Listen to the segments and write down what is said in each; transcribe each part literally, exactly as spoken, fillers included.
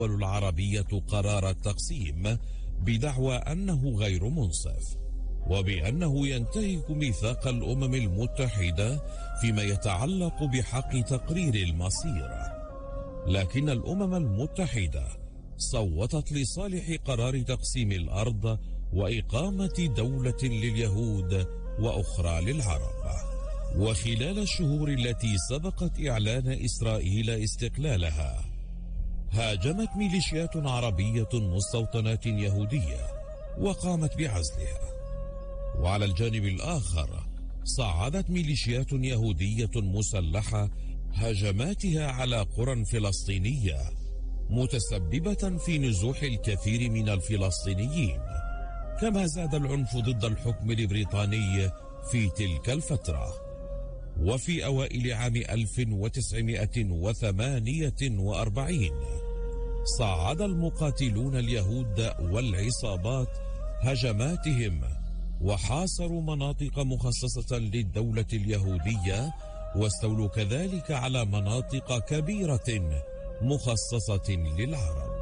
العربية قرار التقسيم بدعوى أنه غير منصف، وبأنه ينتهك ميثاق الأمم المتحدة فيما يتعلق بحق تقرير المصير. لكن الأمم المتحدة صوتت لصالح قرار تقسيم الأرض وإقامة دولة لليهود وأخرى للعرب. وخلال الشهور التي سبقت إعلان إسرائيل استقلالها، هاجمت ميليشيات عربية مستوطنات يهودية وقامت بعزلها. وعلى الجانب الآخر صعدت ميليشيات يهودية مسلحة هجماتها على قرى فلسطينية، متسببة في نزوح الكثير من الفلسطينيين. كما زاد العنف ضد الحكم البريطاني في تلك الفترة. وفي أوائل عام ألف وتسعمائة وثمانية وأربعين صعد المقاتلون اليهود والعصابات هجماتهم وحاصروا مناطق مخصصة للدولة اليهودية، واستولوا كذلك على مناطق كبيرة مخصصة للعرب.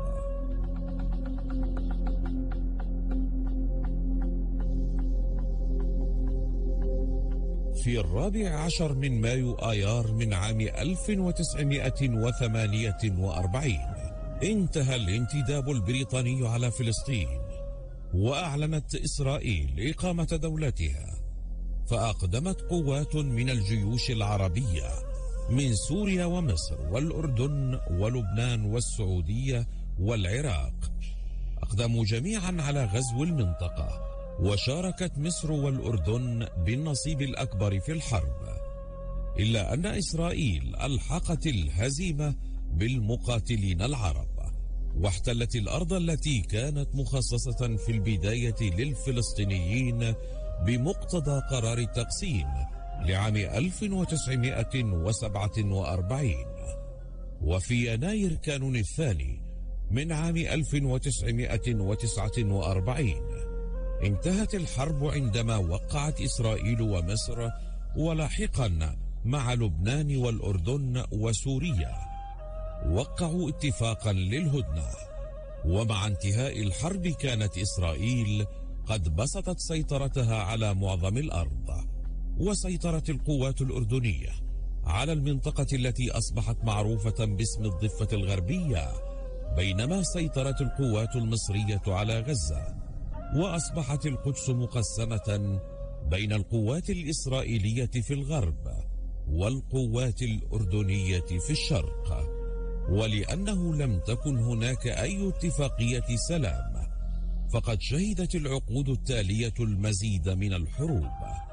في الرابع عشر من مايو آيار من عام ألف وتسعمائة وثمانية وأربعين انتهى الانتداب البريطاني على فلسطين، وأعلنت إسرائيل إقامة دولتها، فأقدمت قوات من الجيوش العربية من سوريا ومصر والأردن ولبنان والسعودية والعراق، أقدموا جميعا على غزو المنطقة. وشاركت مصر والأردن بالنصيب الأكبر في الحرب، إلا أن إسرائيل ألحقت الهزيمة بالمقاتلين العرب، واحتلت الأرض التي كانت مخصصة في البداية للفلسطينيين بمقتضى قرار التقسيم لعام ألف وتسعمائة وسبعة وأربعين. وفي يناير كانون الثاني من عام ألف وتسعمائة وتسعة وأربعين انتهت الحرب عندما وقعت إسرائيل ومصر، ولاحقا مع لبنان والأردن وسوريا وقعوا اتفاقا للهدنة. ومع انتهاء الحرب كانت إسرائيل قد بسطت سيطرتها على معظم الأرض، وسيطرت القوات الأردنية على المنطقة التي أصبحت معروفة باسم الضفة الغربية، بينما سيطرت القوات المصرية على غزة. وأصبحت القدس مقسمة بين القوات الإسرائيلية في الغرب والقوات الأردنية في الشرق. ولأنه لم تكن هناك أي اتفاقية سلام، فقد شهدت العقود التالية المزيد من الحروب.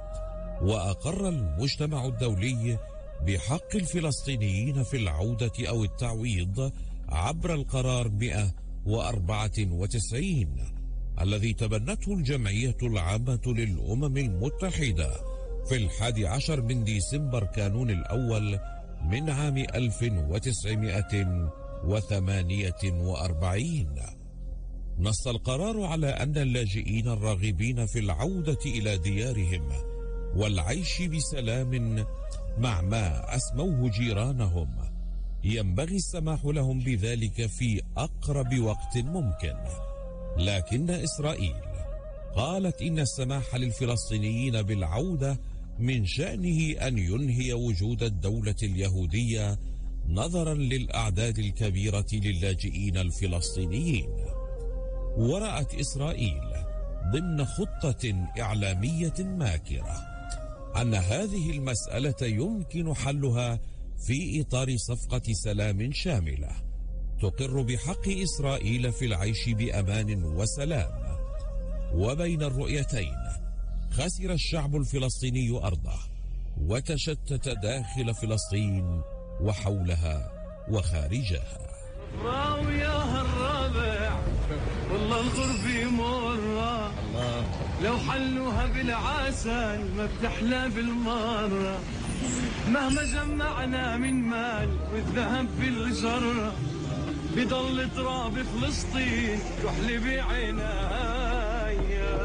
وأقر المجتمع الدولي بحق الفلسطينيين في العودة أو التعويض عبر القرار مئة وأربعة وتسعين الذي تبنته الجمعية العامة للأمم المتحدة في الحادي عشر من ديسمبر كانون الأول من عام ألف وتسعمائة وثمانية وأربعين. نص القرار على أن اللاجئين الراغبين في العودة إلى ديارهم والعيش بسلام مع ما أسموه جيرانهم ينبغي السماح لهم بذلك في أقرب وقت ممكن. لكن إسرائيل قالت إن السماح للفلسطينيين بالعودة من شأنه أن ينهي وجود الدولة اليهودية نظرا للأعداد الكبيرة للاجئين الفلسطينيين. ورأت إسرائيل ضمن خطة إعلامية ماكرة أن هذه المسألة يمكن حلها في إطار صفقة سلام شاملة تقر بحق إسرائيل في العيش بأمان وسلام. وبين الرؤيتين خسر الشعب الفلسطيني أرضه وتشتت داخل فلسطين وحولها وخارجها. راوياها الرابع والله الغرب مرة، لو حلوها بالعسل ما بتحلى بالمرة، مهما جمعنا من مال والذهب بالجرة بضل تراب فلسطين كحل بعيناي.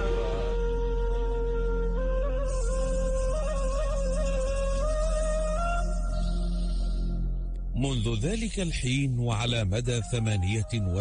منذ ذلك الحين وعلى مدى ثمانية